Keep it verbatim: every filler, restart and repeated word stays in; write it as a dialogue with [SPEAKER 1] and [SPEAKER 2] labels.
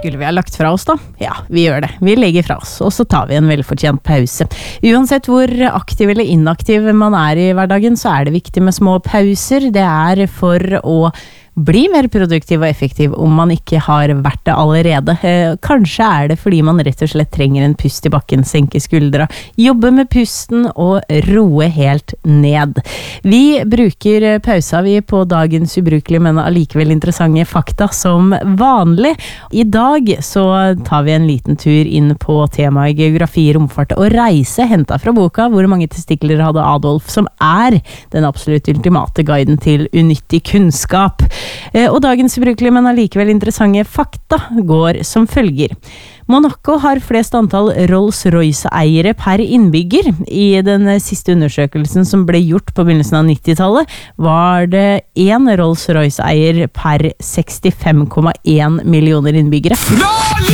[SPEAKER 1] Skulle vi ha lagt fra oss da? Ja, vi gjør det. Vi legger fra oss, og så tar vi en velfortjent pause. Uansett hvor aktiv eller inaktiv man er i hverdagen, så er det viktig med små pauser. Det er for å bli mer produktiv og effektiv om man ikke har vært det allerede. Kanskje er det fordi man rett og slett trenger en pust i bakken, senke skuldra, jobbe med pusten og roe helt ned. Vi bruker pausa vi på dagens ubrukelige, men allikevel interessante fakta som vanlig. I dag så tar vi en liten tur inn på temaet geografi, romfart og reise, hentet fra boka Hvor mange testikler hadde Adolf, som er den absolutt ultimate guiden til unyttig kunnskap. Og dagens ubrukelige, men allikevel interessante fakta går som følger. Monaco har flest antall Rolls-Royce-eiere per innbygger. I den siste undersøkelsen som ble gjort på begynnelsen av nittitallet, var det en Rolls-Royce-eier per sekstifem komma en millioner innbyggere.